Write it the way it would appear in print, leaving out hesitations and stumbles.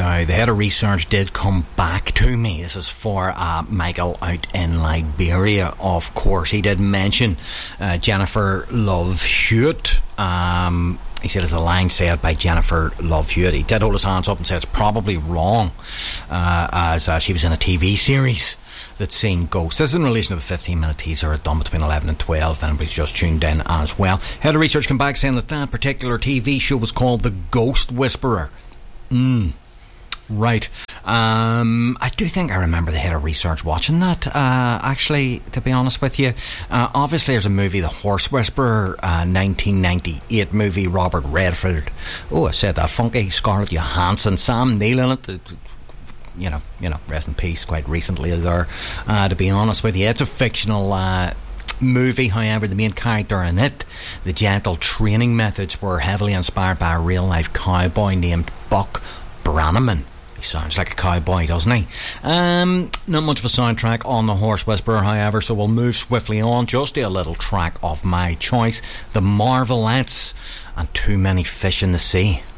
Now, the head of research did come back to me. This is for Michael out in Liberia, of course. He did mention Jennifer Love Hewitt. He said it's a line said by Jennifer Love Hewitt. He did hold his hands up and said it's probably wrong, as she was in a TV series that's seen ghosts. This is in relation to the 15-minute teaser done between 11 and 12, if anybody's just tuned in as well. Head of research came back saying that particular TV show was called The Ghost Whisperer. Right. I do think I remember the head of research watching that, actually, to be honest with you. Obviously there's a movie, The Horse Whisperer, 1998 movie, Robert Redford. Oh, I said that funky. Scarlett Johansson, Sam Neill in it. You know, rest in peace quite recently there, to be honest with you. It's a fictional movie, however, the main character in it, the gentle training methods were heavily inspired by a real-life cowboy named Buck Brannaman. He sounds like a cowboy, doesn't he? Not much of a soundtrack on The Horse Whisperer, however, so we'll move swiftly on. Just do a little track of my choice, The Marvelettes and Too Many Fish in the Sea.